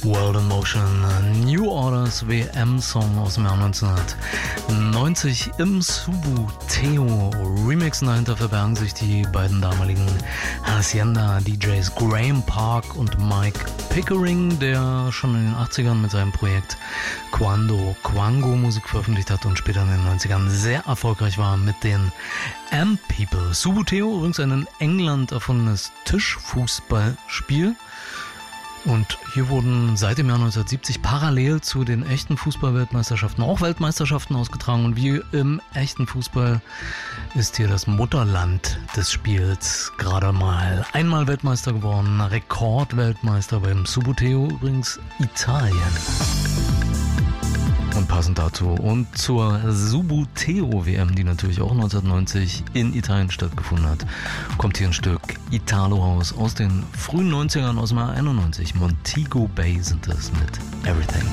World in Motion, New Orders WM-Song aus dem Jahr 1990 im Subbuteo Remix. Dahinter verbergen sich die beiden damaligen Hacienda-DJs Graham Park und Mike Pickering, der schon in den 80ern mit seinem Projekt Quando Quango Musik veröffentlicht hat und später in den 90ern sehr erfolgreich war mit den M-People. Subbuteo, übrigens ein in England erfundenes Tischfußballspiel. Und hier wurden seit dem Jahr 1970 parallel zu den echten Fußball-Weltmeisterschaften auch Weltmeisterschaften ausgetragen. Und wie im echten Fußball ist hier das Mutterland des Spiels gerade mal einmal Weltmeister geworden. Rekordweltmeister beim Subbuteo übrigens Italien. Und passend dazu und zur Subbuteo-WM, die natürlich auch 1990 in Italien stattgefunden hat, kommt hier ein Stück Italo-House aus den frühen 90ern, aus dem Jahr 91. Montego Bay sind das mit Everything.